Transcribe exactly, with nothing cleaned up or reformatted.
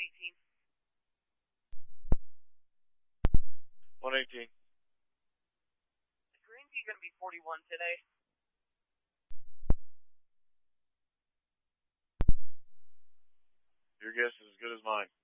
eighteen. one eighteen. Is Green Tea going to be forty-one today? Your guess is as good as mine.